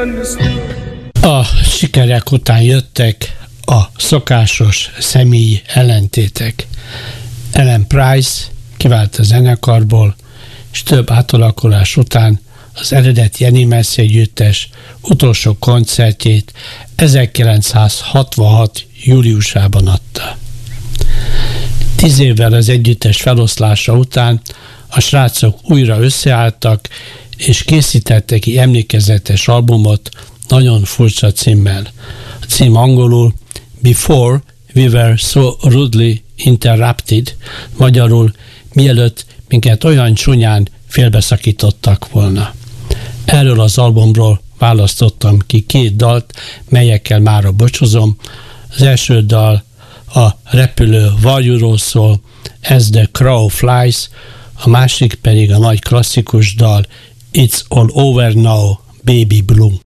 A sikerek után jöttek a szokásos személyi ellentétek. Ellen Price kivált a zenekarból, és több átalakulás után az eredeti Animals együttes utolsó koncertjét 1966. júliusában adta. 10 évvel az együttes feloszlása után a srácok újra összeálltak, és készítettek ki emlékezetes albumot nagyon furcsa címmel. A cím angolul Before We Were So Rudely Interrupted, magyarul mielőtt minket olyan csúnyán félbeszakítottak volna. Erről az albumról választottam ki 2 dalt, melyekkel mára búcsúzom. Az első dal a repülő varjúról szól, As the Crow Flies, a másik pedig a nagy klasszikus dal It's All Over Now, Baby Blue.